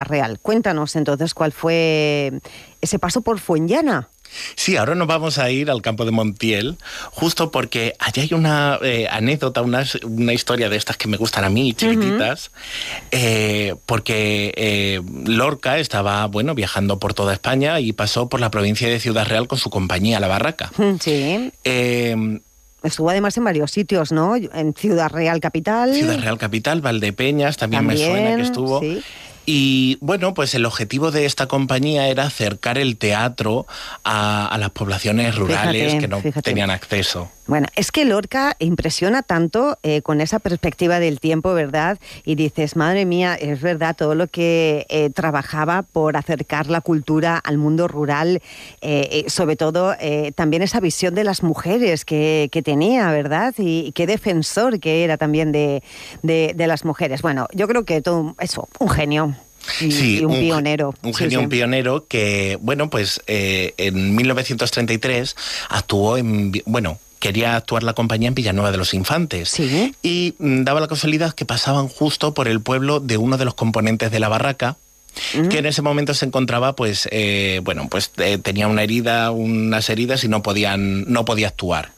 Real. Cuéntanos entonces cuál fue ese paso por Fuenllana. Sí, ahora nos vamos a ir al campo de Montiel, justo porque allí hay una anécdota, una historia de estas que me gustan a mí, chiquititas, porque Lorca estaba, viajando por toda España y pasó por la provincia de Ciudad Real con su compañía, La Barraca. Sí. Estuvo además en varios sitios, ¿no? En Ciudad Real Capital. Ciudad Real Capital, Valdepeñas, también me suena que estuvo. Sí. Y pues el objetivo de esta compañía era acercar el teatro a las poblaciones rurales que no tenían acceso. Bueno, es que Lorca impresiona tanto con esa perspectiva del tiempo, ¿verdad? Y dices, madre mía, es verdad, todo lo que trabajaba por acercar la cultura al mundo rural, sobre todo también esa visión de las mujeres que tenía, ¿verdad? Y qué defensor que era también de las mujeres. Bueno, yo creo que todo eso, un genio. Y un pionero. Un genio, un pionero que, en 1933 actuó quería actuar la compañía en Villanueva de los Infantes. Sí. Y daba la casualidad que pasaban justo por el pueblo de uno de los componentes de La Barraca, que en ese momento se encontraba, tenía unas heridas y no podía actuar.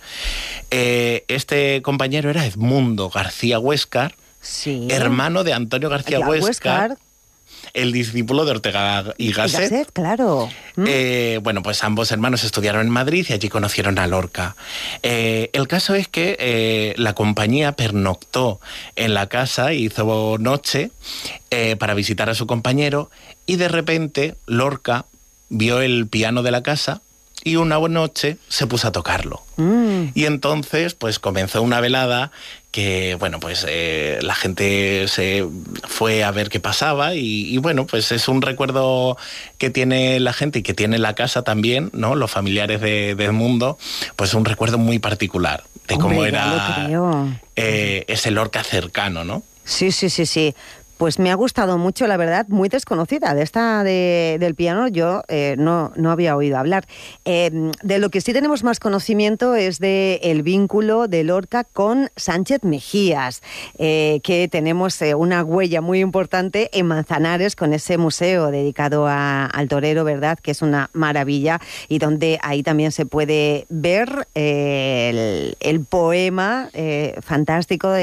Este compañero era Edmundo García Huéscar, sí, hermano de Antonio García Huéscar, el discípulo de Ortega y Gasset. Claro. Ambos hermanos estudiaron en Madrid y allí conocieron a Lorca. El caso es que la compañía pernoctó en la casa, hizo noche para visitar a su compañero, y de repente Lorca vio el piano de la casa y una noche se puso a tocarlo. Y entonces comenzó una velada que, la gente se fue a ver qué pasaba y es un recuerdo que tiene la gente y que tiene la casa también, ¿no? Los familiares de Edmundo, pues un recuerdo muy particular de cómo era ese Lorca cercano, ¿no? Sí. Pues me ha gustado mucho, la verdad, muy desconocida. De esta del piano yo no había oído hablar. De lo que sí tenemos más conocimiento es del vínculo de Lorca con Sánchez Mejías, que tenemos una huella muy importante en Manzanares con ese museo dedicado al torero, ¿verdad? Que es una maravilla y donde ahí también se puede ver el poema fantástico,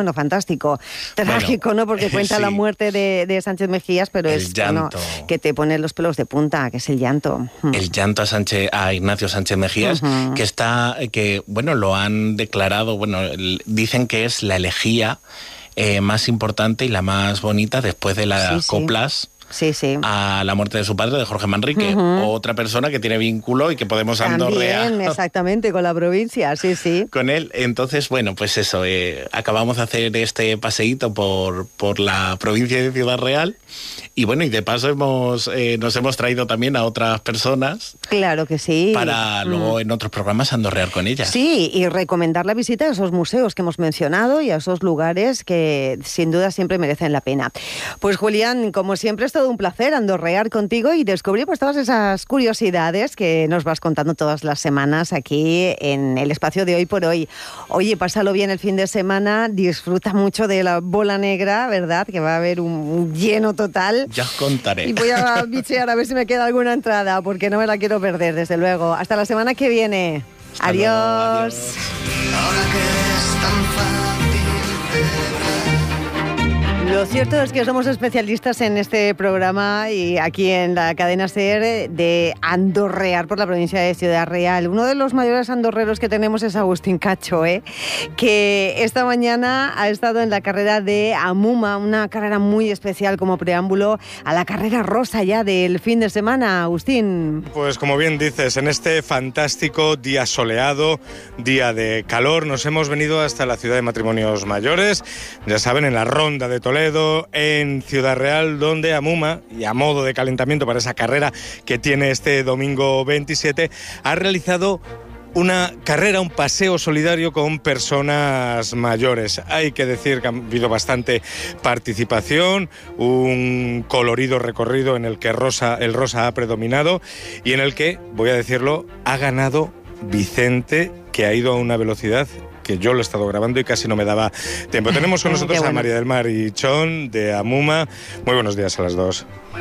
trágico, ¿no? Porque cuenta la muerte de Sánchez Mejías, pero es que te pone los pelos de punta, que es el llanto. El llanto a Ignacio Sánchez Mejías, que lo han declarado, dicen que es la elegía más importante y la más bonita después de las coplas. Sí. A la muerte de su padre, de Jorge Manrique, otra persona que tiene vínculo y que podemos andorrear. También, exactamente, con la provincia, sí. Con él, entonces, acabamos de hacer este paseíto por la provincia de Ciudad Real y de paso nos hemos traído también a otras personas. Claro que sí. Para luego en otros programas andorrear con ellas. Sí, y recomendar la visita a esos museos que hemos mencionado y a esos lugares que sin duda siempre merecen la pena. Pues Julián, como siempre, es todo un placer andorrear contigo y descubrir todas esas curiosidades que nos vas contando todas las semanas aquí en el espacio de Hoy por Hoy. Oye, pásalo bien el fin de semana, disfruta mucho de la bola negra, ¿verdad? Que va a haber un lleno total. Ya os contaré. Y voy a bichear a ver si me queda alguna entrada, porque no me la quiero perder, desde luego. Hasta la semana que viene. Adiós. Luego, adiós. Ahora que es tan fácil. Lo cierto es que somos especialistas en este programa y aquí en la cadena SER de andorrear por la provincia de Ciudad Real. Uno de los mayores andorreros que tenemos es Agustín Cacho, que esta mañana ha estado en la carrera de Amuma, una carrera muy especial como preámbulo a la carrera rosa ya del fin de semana. Agustín. Pues como bien dices, en este fantástico día soleado, día de calor, nos hemos venido hasta la ciudad de Matrimonios Mayores, ya saben, en la Ronda de Toledo, en Ciudad Real, donde Amuma, y a modo de calentamiento para esa carrera que tiene este domingo 27, ha realizado una carrera, un paseo solidario con personas mayores. Hay que decir que ha habido bastante participación, un colorido recorrido en el que el rosa ha predominado y en el que, voy a decirlo, ha ganado Vicente, que ha ido a una velocidad que yo lo he estado grabando y casi no me daba tiempo. Tenemos con nosotros a María del Mar y Chon de Amuma. Muy buenos días a las dos.